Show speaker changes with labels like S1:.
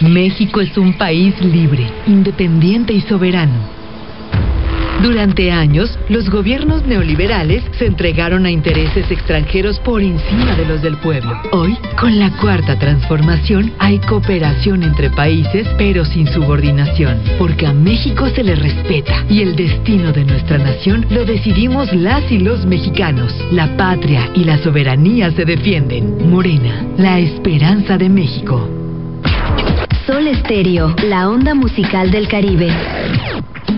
S1: México es un país libre, independiente y soberano. Durante años, los gobiernos neoliberales se entregaron a intereses extranjeros por encima de los del pueblo. Hoy, con la Cuarta Transformación, hay cooperación entre países, pero sin subordinación, porque a México se le respeta y el destino de nuestra nación lo decidimos las y los mexicanos. La patria y la soberanía se defienden. Morena, la esperanza de México.
S2: Sol Estéreo, la onda musical del Caribe.